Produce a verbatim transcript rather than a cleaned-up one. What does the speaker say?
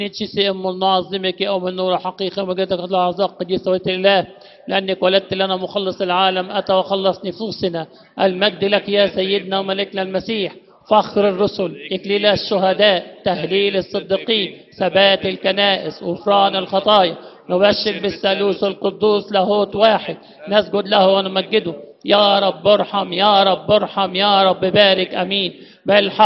نتشي أم نعظمك يا أم النور حقيقة مجدك الأعزاء قديسة ويت الله لأنك ولدت لنا مخلص العالم أتى وخلص نفوسنا. المجد لك يا سيدنا وملكنا المسيح، فخر الرسل، إكليل الشهداء، تهليل الصديقين، ثبات الكنائس، غفران الخطايا. نبشر بالثالوث القدوس لاهوت واحد، نسجد له ونمجده. يا رب ارحم، يا رب ارحم، يا رب بارك، أمين. بل